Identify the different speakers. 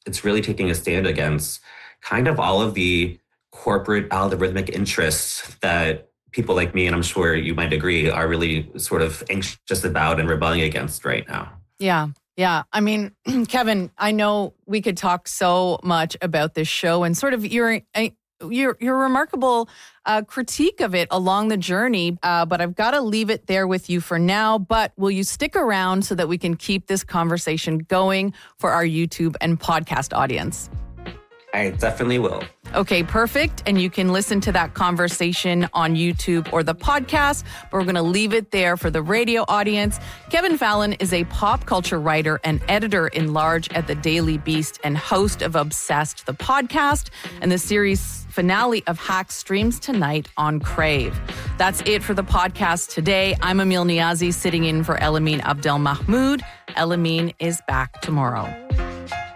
Speaker 1: it's really taking a stand against kind of all of the corporate algorithmic interests that people like me, and I'm sure you might agree, are really sort of anxious about and rebelling against right now.
Speaker 2: Yeah. Yeah. I mean, Kevin, I know we could talk so much about this show and sort of your remarkable critique of it along the journey, but I've got to leave it there with you for now. But will you stick around so that we can keep this conversation going for our YouTube and podcast audience?
Speaker 1: I definitely will.
Speaker 2: Okay, perfect. And you can listen to that conversation on YouTube or the podcast, but we're going to leave it there for the radio audience. Kevin Fallon is a pop culture writer and editor-in-large at the Daily Beast and host of Obsessed, the podcast, and the series finale of Hacks streams tonight on Crave. That's it for the podcast today. I'm Emil Niazi, sitting in for Elamine Abdel Mahmoud. Elamine is back tomorrow.